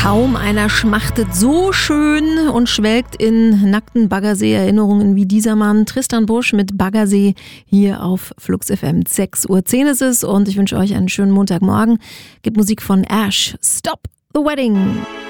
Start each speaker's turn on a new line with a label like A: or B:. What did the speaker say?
A: Kaum einer schmachtet so schön und schwelgt in nackten Baggersee-Erinnerungen wie dieser Mann. Tristan Busch mit Baggersee hier auf Flux FM. 6:10 Uhr ist es und ich wünsche euch einen schönen Montagmorgen. Gibt Musik von Ash. Stop the Wedding.